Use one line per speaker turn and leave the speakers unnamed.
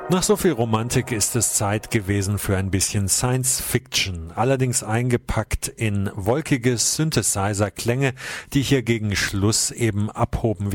Nach so viel Romantik ist es Zeit gewesen für ein bisschen Science Fiction, allerdings eingepackt in wolkige Synthesizer-Klänge, die hier gegen Schluss eben abhoben